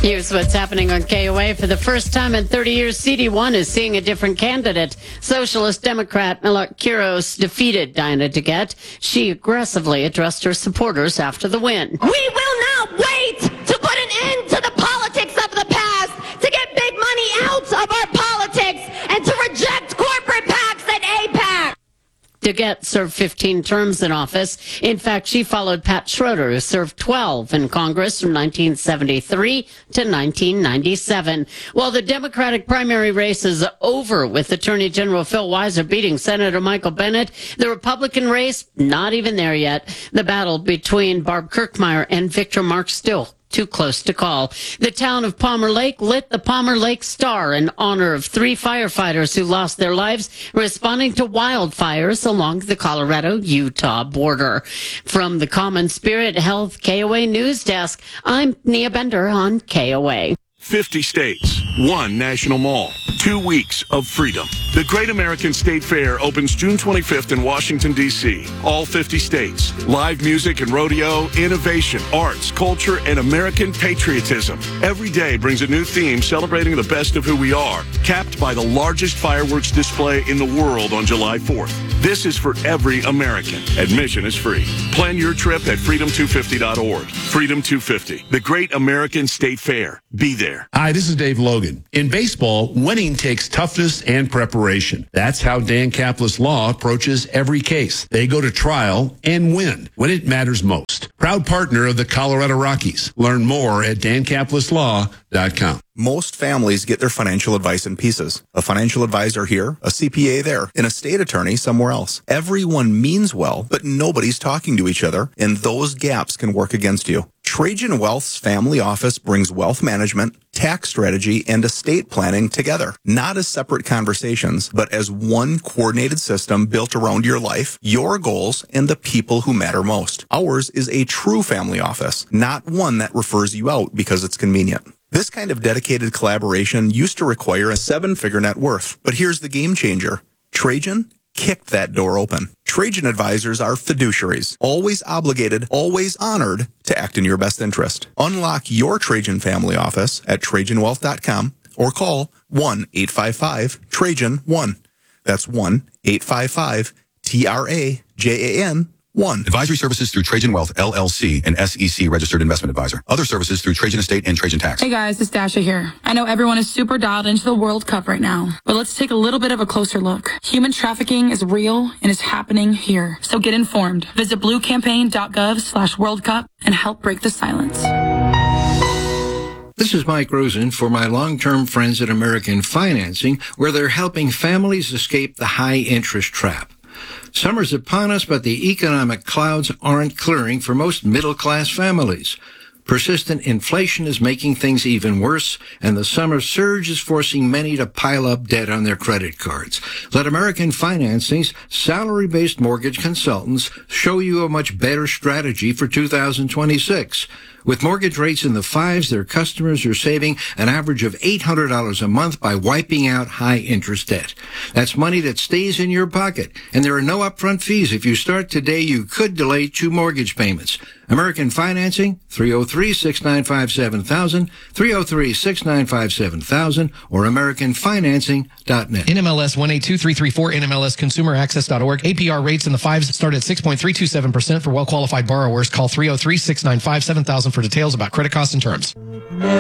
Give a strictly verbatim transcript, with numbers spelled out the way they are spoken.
Here's what's happening on K O A. For the first time in thirty years, C D one is seeing a different candidate. Socialist Democrat Milot Quiros defeated Diana DeGette. She aggressively addressed her supporters after the win. We will not wait to put an end to the politics of the past, to get big money out of our politics, and to reject corporate PACs and AIPAC. DeGette served fifteen terms in office. In fact, she followed Pat Schroeder, who served twelve in Congress from nineteen seventy-three to nineteen ninety-seven. Well, the Democratic primary race is over with Attorney General Phil Weiser beating Senator Michael Bennet. The Republican race, not even there yet. The battle between Barb Kirkmeyer and Victor Mark still too close to call. The town of Palmer Lake lit the Palmer Lake Star in honor of three firefighters who lost their lives responding to wildfires along the Colorado-Utah border. From the Common Spirit Health K O A News Desk, I'm Nia Bender on K O A. fifty states, one national mall, two weeks of freedom. The Great American State Fair opens June twenty-fifth in Washington, D C All fifty states. Live music and rodeo, innovation, arts, culture, and American patriotism. Every day brings a new theme celebrating the best of who we are, capped by the largest fireworks display in the world on July fourth. This is for every American. Admission is free. Plan your trip at freedom two fifty dot org. Freedom two fifty, the Great American State Fair. Be there. Hi, this is Dave Logan. In baseball, winning takes toughness and preparation. That's how Dan Caplis Law approaches every case. They go to trial and win when it matters most. Proud partner of the Colorado Rockies. Learn more at dan caplis law dot com. Most families get their financial advice in pieces. A financial advisor here, a C P A there, and a state attorney somewhere else. Everyone means well, but nobody's talking to each other, and those gaps can work against you. Trajan Wealth's family office brings wealth management, tax strategy, and estate planning together. Not as separate conversations, but as one coordinated system built around your life, your goals, and the people who matter most. Ours is a true family office, not one that refers you out because it's convenient. This kind of dedicated collaboration used to require a seven-figure net worth, but here's the game changer. Trajan kicked that door open. Trajan advisors are fiduciaries, always obligated, always honored to act in your best interest. Unlock your Trajan family office at trajan wealth dot com or call one eight five five Trajan one. That's one eight five five T R A J A N one. Advisory services through Trajan Wealth, L L C, an S E C registered investment advisor. Other services through Trajan Estate and Trajan Tax. Hey guys, it's Dasha here. I know everyone is super dialed into the World Cup right now, but let's take a little bit of a closer look. Human trafficking is real and is happening here. So get informed. Visit blue campaign dot gov slash World Cup and help break the silence. This is Mike Rosen for my long-term friends at American Financing, where they're helping families escape the high-interest trap. Summer's upon us, but the economic clouds aren't clearing for most middle-class families. Persistent inflation is making things even worse, and the summer surge is forcing many to pile up debt on their credit cards. Let American Financing's salary-based mortgage consultants show you a much better strategy for two thousand twenty-six. With mortgage rates in the fives, their customers are saving an average of eight hundred dollars a month by wiping out high-interest debt. That's money that stays in your pocket, and there are no upfront fees. If you start today, you could delay two mortgage payments. American Financing, three oh three, six nine five, seven thousand, three oh three, six nine five, seven thousand, or american financing dot net. N M L S one eight two three three four, N M L S consumer access dot org. A P R rates in the fives start at six point three two seven percent for well-qualified borrowers. Call three oh three, six nine five, seven thousand for details about credit costs and terms.